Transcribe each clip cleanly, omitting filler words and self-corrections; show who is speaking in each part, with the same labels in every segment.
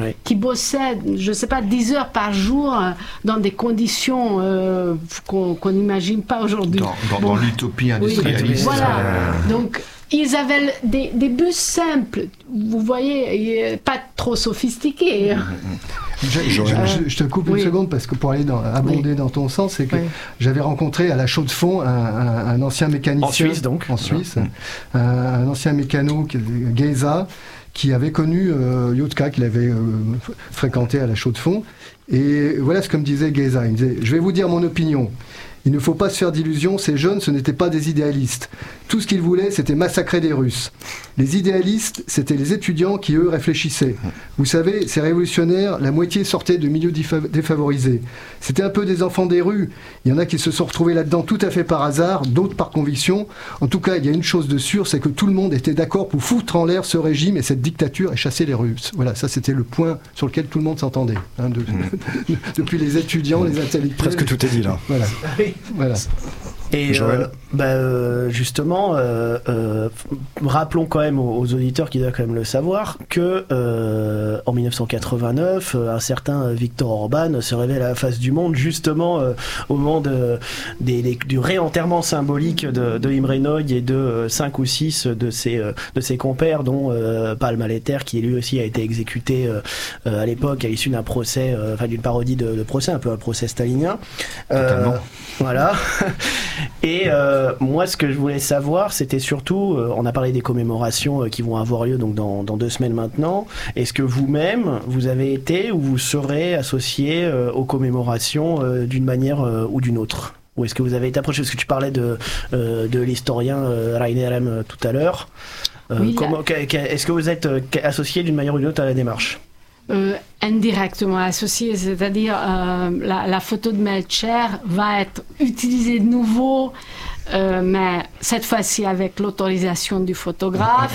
Speaker 1: qui bossaient, je ne sais pas, 10 heures par jour dans des conditions qu'on n'imagine pas aujourd'hui.
Speaker 2: Dans l'utopie industrialiste.
Speaker 1: Voilà. Donc, ils avaient des bus simples, vous voyez, pas trop sophistiqués.
Speaker 3: Je te coupe une seconde parce que pour aller abonder dans ton sens, c'est que j'avais rencontré à la Chaux-de-Fonds un ancien mécanicien.
Speaker 4: En Suisse, donc.
Speaker 3: En Suisse. Un ancien mécano, Geza, qui avait connu Yotka, qu'il avait fréquenté à la Chaux-de-Fonds. Et voilà ce que me disait Geza. Il me disait, je vais vous dire mon opinion. Il ne faut pas se faire d'illusions, ces jeunes, ce n'étaient pas des idéalistes. Tout ce qu'ils voulaient, c'était massacrer des Russes. Les idéalistes, c'était les étudiants qui, eux, réfléchissaient. Vous savez, ces révolutionnaires, la moitié sortaient de milieux défavorisés. C'était un peu des enfants des rues. Il y en a qui se sont retrouvés là-dedans tout à fait par hasard, d'autres par conviction. En tout cas, il y a une chose de sûre, c'est que tout le monde était d'accord pour foutre en l'air ce régime et cette dictature et chasser les Russes. Voilà, ça c'était le point sur lequel tout le monde s'entendait. Depuis les étudiants, les intellectuels...
Speaker 5: Presque tout est dit là.
Speaker 3: Voilà.
Speaker 4: Et justement, rappelons quand même aux auditeurs qui doivent quand même le savoir que en 1989, un certain Viktor Orban se révèle à la face du monde justement au moment du réenterrement symbolique de Imre Nagy et de 5 ou 6 de ses compères, dont Palm Aleter, qui lui aussi a été exécuté à l'époque à l'issue d'un procès, d'une parodie de procès, un peu un procès stalinien. Voilà. Et moi, ce que je voulais savoir, c'était surtout, on a parlé des commémorations qui vont avoir lieu donc dans 2 semaines maintenant. Est-ce que vous-même, vous avez été ou vous serez associé aux commémorations d'une manière ou d'une autre ? Ou est-ce que vous avez été approché ? Parce que tu parlais de l'historien Rainer M tout à l'heure. Est-ce que vous êtes associé d'une manière ou d'une autre à la démarche ?
Speaker 1: Indirectement associé, c'est-à-dire la photo de Melcher va être utilisée de nouveau, mais cette fois-ci avec l'autorisation du photographe,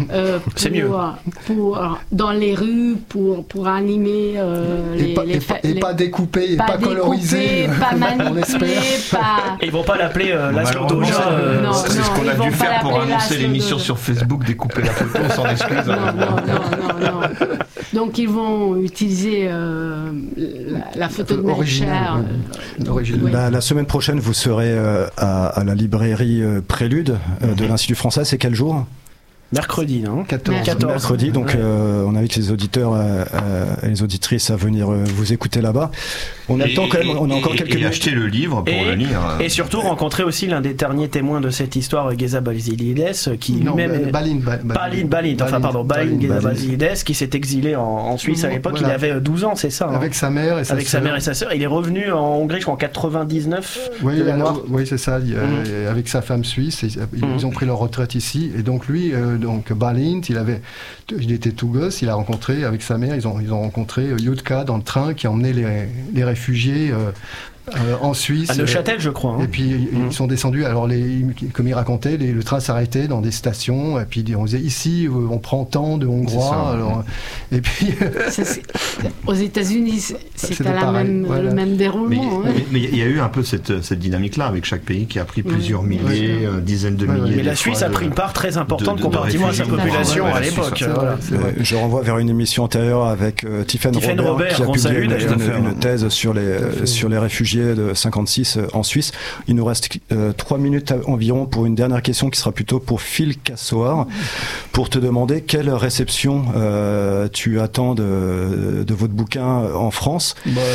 Speaker 1: dans les rues, pour animer
Speaker 3: et pas découpé, et pas colorisé,
Speaker 1: pas manipulé, pas...
Speaker 4: Et ils vont pas l'appeler Laszlo Doja.
Speaker 2: C'est ce qu'on a dû faire pour annoncer l'émission sur Facebook, découper la photo sans excuse.
Speaker 1: Non. Donc ils vont utiliser la photo de Melcher.
Speaker 5: La semaine prochaine, vous serez à la librairie Prélude de l'Institut français. C'est quel jour ?
Speaker 4: Mercredi, non ?
Speaker 3: 14.
Speaker 5: Mercredi, donc on invite les auditeurs et les auditrices à venir vous écouter là-bas. On a le temps quand même, on a encore quelques minutes.
Speaker 2: Et acheter le livre pour le lire.
Speaker 4: Et surtout rencontrer aussi l'un des derniers témoins de cette histoire, Geza Balzilides, qui lui-même... Balint Geza Balzilides, qui s'est exilé en Suisse à l'époque. Voilà. Il avait 12 ans, c'est ça ?
Speaker 3: Avec sa mère et sa sœur.
Speaker 4: Il est revenu en Hongrie, je crois, en 99.
Speaker 3: Oui, c'est ça. Avec sa femme suisse, ils ont pris leur retraite ici. Et donc lui... Donc Balint, il était tout gosse, il a rencontré avec sa mère, ils ont rencontré Yotka dans le train qui emmenait les réfugiés en Suisse.
Speaker 4: À Neuchâtel, je crois.
Speaker 3: Et puis ils sont descendus. Alors comme il racontait, le train s'arrêtait dans des stations. Et puis on disait ici, on prend tant de Hongrois. Alors, et puis
Speaker 1: aux États-Unis, c'était le même déroulement.
Speaker 2: Mais il y a eu un peu cette dynamique-là avec chaque pays qui a pris plusieurs milliers, dizaines de milliers.
Speaker 4: Mais la Suisse a pris une part très importante comparativement à sa population à l'époque.
Speaker 5: Je renvoie vers une émission antérieure avec Tiffaine Robert qui a publié une thèse sur les réfugiés de 56 en Suisse. Il nous reste 3 minutes environ pour une dernière question qui sera plutôt pour Phil Cassoir, pour te demander quelle réception tu attends de votre bouquin en France.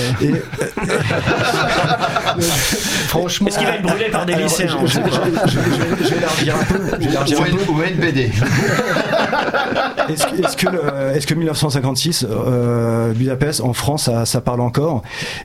Speaker 4: Franchement, est-ce qu'il va être brûlé par des lycéens ?
Speaker 5: Je vais élargir un peu.
Speaker 2: Ou une BD.
Speaker 5: Est-ce que 1956 Budapest en France ça parle encore ?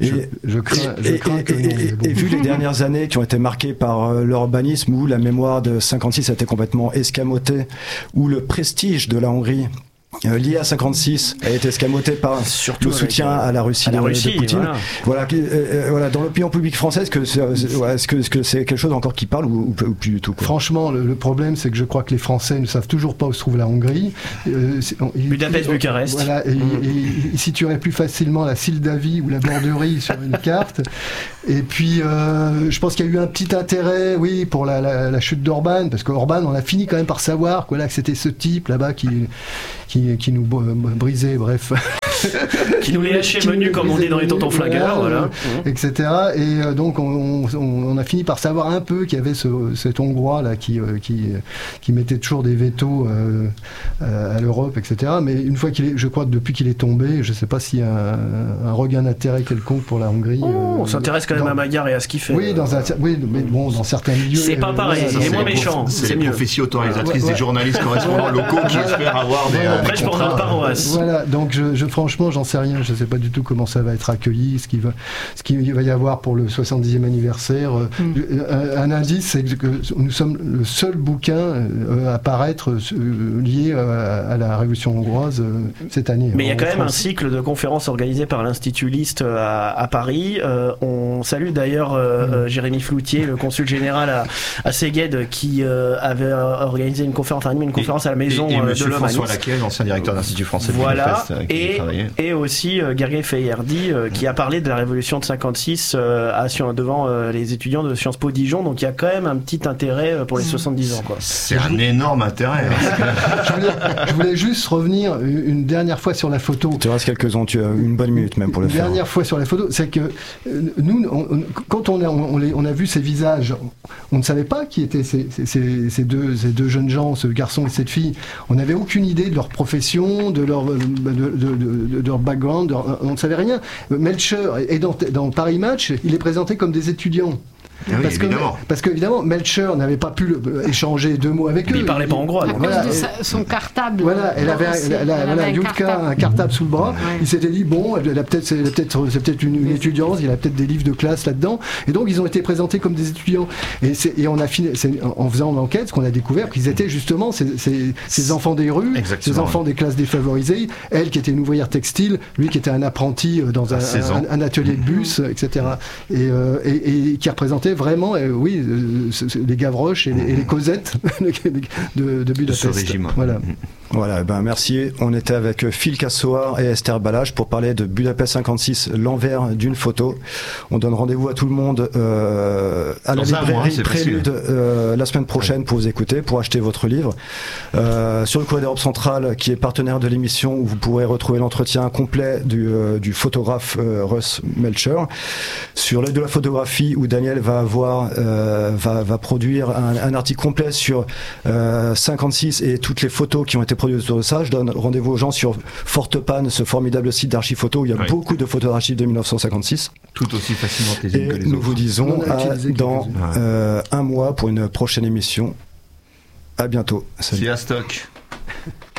Speaker 5: Et vu les dernières années qui ont été marquées par l'urbanisme, où la mémoire de 56 a été complètement escamotée, où le prestige de la Hongrie lié à 56 a été escamoté par surtout le soutien à la Russie de Poutine. Voilà, dans l'opinion publique française, est-ce que c'est quelque chose encore qui parle ou plus du tout, quoi ?
Speaker 3: Franchement, le problème, c'est que je crois que les Français ne savent toujours pas où se trouve la Hongrie.
Speaker 4: Budapest-Bucarest.
Speaker 3: Voilà, ils situeraient plus facilement la Moldavie ou la Borderie sur une carte. Et puis, je pense qu'il y a eu un petit intérêt, pour la chute d'Orban, parce qu'Orban, on a fini quand même par savoir que c'était ce type là-bas qui nous brisait, bref.
Speaker 4: qui nous les hachait menus comme on dit dans les tontons flingueurs, voilà.
Speaker 3: Etc. Et donc on a fini par savoir un peu qu'il y avait cet Hongrois là qui mettait toujours des vétos à l'Europe, etc. Mais une fois je crois que depuis qu'il est tombé, je ne sais pas s'il y a un regain d'intérêt quelconque pour la Hongrie.
Speaker 4: On s'intéresse quand même à Magyar et à ce qu'il fait.
Speaker 3: Oui, mais bon, dans certains milieux.
Speaker 4: C'est pas pareil, il est moins méchant.
Speaker 2: C'est les prophéties autorisatrices des journalistes correspondants locaux qui espèrent avoir des
Speaker 4: pour notre paroisse.
Speaker 3: Voilà, donc franchement, j'en sais rien. Je ne sais pas du tout comment ça va être accueilli, ce qu'il va y avoir pour le 70e anniversaire. Un indice, c'est que nous sommes le seul bouquin à paraître lié à la Révolution hongroise cette année.
Speaker 4: Mais il y a quand même un cycle de conférences organisées par l'Institut List à Paris. On salue d'ailleurs Jérémy Floutier, le consul général à Szeged, qui avait organisé une conférence, animé une conférence à la maison
Speaker 2: de
Speaker 4: l'Humaniste.
Speaker 2: François Laquelle, l'ancien directeur de l'Institut français de Budapest,
Speaker 4: et aussi Gergely Fayerdi, qui a parlé de la Révolution de 56 devant les étudiants de Sciences Po Dijon. Donc il y a quand même un petit intérêt pour les 70 ans, quoi.
Speaker 2: C'est un énorme intérêt.
Speaker 3: Je voulais juste revenir une dernière fois sur la photo.
Speaker 5: Tu restes quelques ans, tu as une bonne minute même pour le faire.
Speaker 3: Une dernière fois sur la photo, c'est que nous, quand on a vu ces visages, on ne savait pas qui étaient ces deux jeunes gens, ce garçon et cette fille. On n'avait aucune idée de leur profession, de leur background, on ne savait rien. Melcher, et dans Paris Match, il est présenté comme des étudiants.
Speaker 2: Ah oui,
Speaker 3: parce qu'évidemment, Melcher n'avait pas pu échanger deux mots avec eux.
Speaker 4: Il parlait pas hongrois.
Speaker 1: À cause de son cartable.
Speaker 3: Voilà, elle avait Yutka, un cartable sous le bras. Ouais. Il s'était dit, bon, c'est peut-être une étudiante, il y a peut-être des livres de classe là-dedans. Et donc, ils ont été présentés comme des étudiants. Et on a fini, en faisant l'enquête, ce qu'on a découvert, qu'ils étaient justement ces enfants des rues, ces enfants des classes défavorisées. Elle qui était une ouvrière textile, lui qui était un apprenti dans un atelier de bus, etc. Et qui représentait vraiment, les Gavroche et les Cosettes de Budapest.
Speaker 2: Ce régime.
Speaker 3: Voilà,
Speaker 5: merci. On était avec Phil Cassoir et Esther Balazs pour parler de Budapest 56, l'envers d'une photo. On donne rendez-vous à tout le monde à la librairie Prélude la semaine prochaine pour vous écouter, pour acheter votre livre. Sur le Courrier d'Europe Centrale, qui est partenaire de l'émission, où vous pourrez retrouver l'entretien complet du photographe Russ Melcher. Sur l'œil de la photographie, où Daniel va produire un article complet sur 56 et toutes les photos qui ont été produites autour de ça. Je donne rendez-vous aux gens sur Fortepan, ce formidable site d'archives photo où il y a beaucoup de photos d'archives de 1956.
Speaker 2: Tout aussi fascinantes les unes que les autres.
Speaker 5: Et nous vous disons dans un mois pour une prochaine émission. À bientôt.
Speaker 2: Salut. C'est à stock.